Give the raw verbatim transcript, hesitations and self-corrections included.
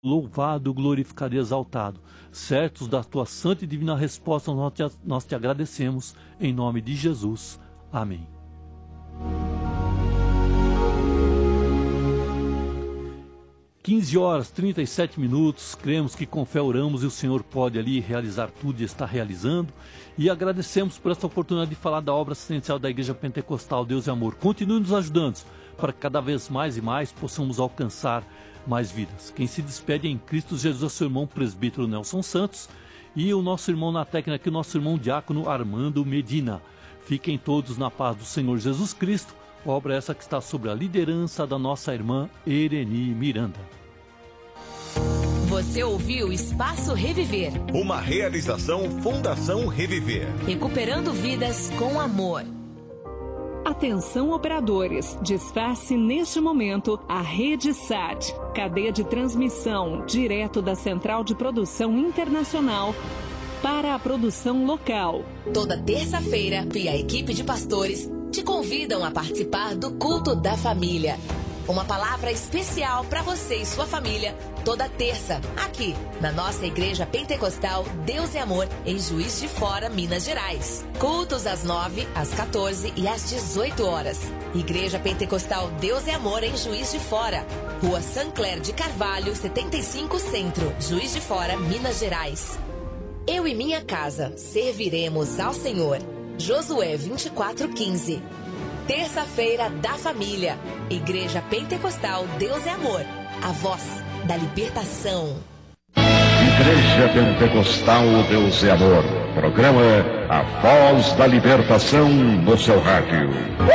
louvado, glorificado e exaltado. Certos da tua santa e divina resposta, nós te, nós te agradecemos, em nome de Jesus. Amém. quinze horas e trinta e sete minutos, cremos que com fé oramos e o Senhor pode ali realizar tudo e está realizando. E agradecemos por esta oportunidade de falar da obra assistencial da Igreja Pentecostal Deus e Amor. Continue nos ajudando para que cada vez mais e mais possamos alcançar mais vidas. Quem se despede em Cristo Jesus é o seu irmão presbítero Nelson Santos e o nosso irmão na técnica aqui, o nosso irmão diácono Armando Medina. Fiquem todos na paz do Senhor Jesus Cristo, obra essa que está sob a liderança da nossa irmã Ereni Miranda. Você ouviu Espaço Reviver. Uma realização Fundação Reviver. Recuperando vidas com amor. Atenção operadores, desface neste momento a Rede S A T, cadeia de transmissão direto da Central de Produção Internacional para a produção local. Toda terça-feira, via equipe de pastores, te convidam a participar do Culto da Família. Uma palavra especial para você e sua família, toda terça, aqui, na nossa Igreja Pentecostal Deus e Amor, em Juiz de Fora, Minas Gerais. Cultos às nove, às quatorze e às dezoito horas. Igreja Pentecostal Deus e Amor, em Juiz de Fora. Rua Sancler de Carvalho, setenta e cinco Centro, Juiz de Fora, Minas Gerais. Eu e minha casa serviremos ao Senhor. Josué vinte e quatro, quinze. Terça-feira da Família. Igreja Pentecostal Deus é Amor. A voz da libertação. Igreja Pentecostal Deus é Amor. Programa A Voz da Libertação no seu rádio.